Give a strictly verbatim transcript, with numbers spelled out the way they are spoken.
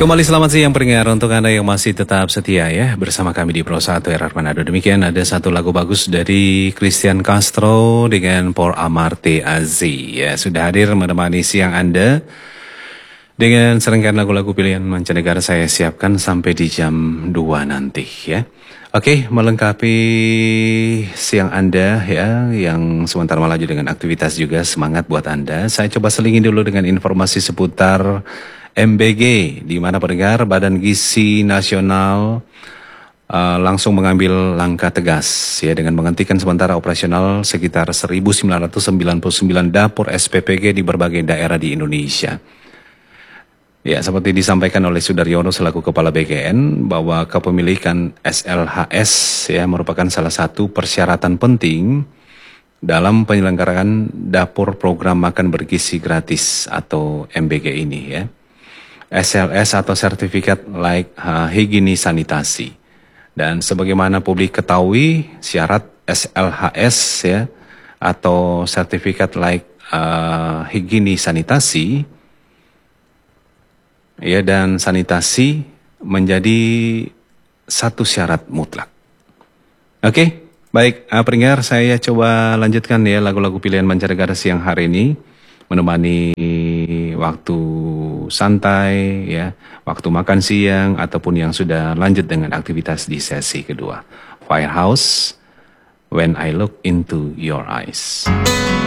Kembali selamat siang pendengar untuk Anda yang masih tetap setia ya bersama kami di Pro satu R R Manado. Demikian ada satu lagu bagus dari Christian Castro dengan Por Amarte Así ya, sudah hadir menemani siang Anda dengan serangkaian lagu-lagu pilihan mancanegara saya siapkan sampai di jam dua nanti ya. Oke, melengkapi siang Anda ya yang sebentar melaju dengan aktivitas juga, semangat buat Anda. Saya coba selingi dulu dengan informasi seputar M B G, di mana pendengar Badan Gizi Nasional uh, langsung mengambil langkah tegas ya dengan menghentikan sementara operasional sekitar seribu sembilan ratus sembilan puluh sembilan dapur S P P G di berbagai daerah di Indonesia. Ya, seperti disampaikan oleh Sudaryono selaku Kepala B G N bahwa kepemilikan S L H S ya merupakan salah satu persyaratan penting dalam penyelenggaraan dapur program makan bergizi gratis atau M B G ini ya. S L S atau Sertifikat Layak uh, Higienis Sanitasi. Dan sebagaimana publik ketahui, syarat S L H S ya atau Sertifikat Layak uh, Higienis Sanitasi ya dan sanitasi menjadi satu syarat mutlak. Oke, baik uh, pendengar, saya coba lanjutkan ya lagu-lagu pilihan mancanegara siang hari ini menemani waktu santai ya, waktu makan siang ataupun yang sudah lanjut dengan aktivitas di sesi kedua. Firehouse, When I Look Into Your Eyes.